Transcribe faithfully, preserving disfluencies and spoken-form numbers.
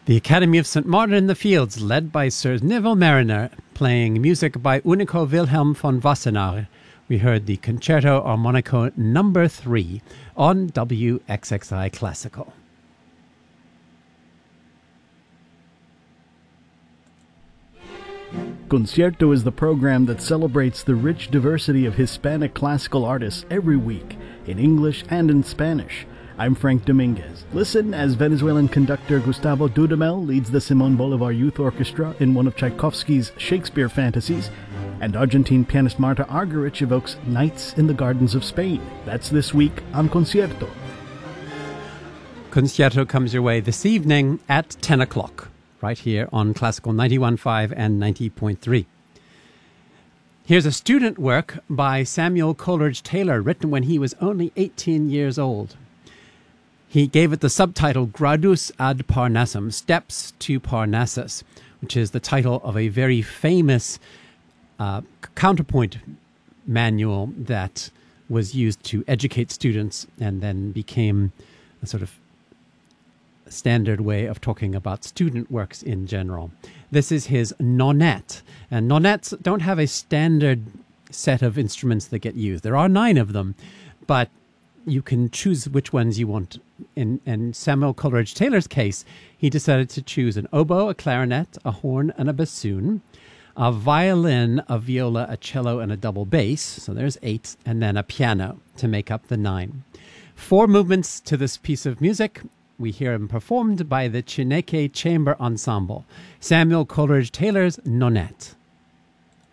The Academy of Saint Martin in the Fields, led by Sir Neville Mariner, playing music by Unico Wilhelm von Wassenaar. We heard the Concerto Armonico number three on W X X I Classical. Concierto is the program that celebrates the rich diversity of Hispanic classical artists every week, in English and in Spanish. I'm Frank Dominguez. Listen as Venezuelan conductor Gustavo Dudamel leads the Simón Bolívar Youth Orchestra in one of Tchaikovsky's Shakespeare fantasies, and Argentine pianist Marta Argerich evokes Nights in the Gardens of Spain. That's this week on Concierto. Concierto comes your way this evening at ten o'clock, right here on Classical ninety-one point five and ninety point three. Here's a student work by Samuel Coleridge Taylor, written when he was only eighteen years old. He gave it the subtitle Gradus ad Parnassum, Steps to Parnassus, which is the title of a very famous uh, counterpoint manual that was used to educate students and then became a sort of standard way of talking about student works in general. This is his nonette, and nonettes don't have a standard set of instruments that get used. There are nine of them, but you can choose which ones you want. In, in Samuel Coleridge Taylor's case, he decided to choose an oboe, a clarinet, a horn, and a bassoon, a violin, a viola, a cello, and a double bass. So there's eight, and then a piano to make up the nine. Four movements to this piece of music. We hear them performed by the Chineke Chamber Ensemble. Samuel Coleridge Taylor's Nonette.